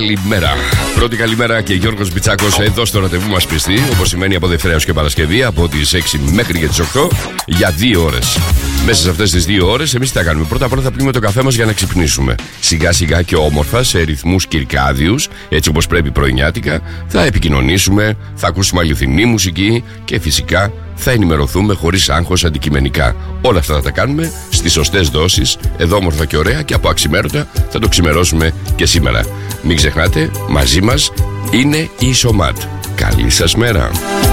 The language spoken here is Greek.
καλημέρα. Πρώτη καλημέρα και Γιώργος Μπιτσάκος εδώ στο ραντεβού μας πιστή. Όπως σημαίνει από Δευτέρα έως και Παρασκευή, από τις 6 μέχρι και τις 8 για 2 ώρες. Μέσα σε αυτές τις 2 ώρες εμείς τι θα κάνουμε? Πρώτα απ' όλα θα πιούμε το καφέ μας για να ξυπνήσουμε. Σιγά σιγά και όμορφα, σε ρυθμούς κυρκάδιους, έτσι όπως πρέπει πρωινιάτικα, θα επικοινωνήσουμε, θα ακούσουμε αληθινή μουσική και φυσικά θα ενημερωθούμε χωρίς άγχος αντικειμενικά. Όλα αυτά θα τα κάνουμε στις σωστές δόσεις, εδώ όμορφα και ωραία, και από αξιμέρωτα θα το ξημερώσουμε και σήμερα. Μην ξεχνάτε, μαζί μας είναι η Σομάτ. Καλή σας μέρα.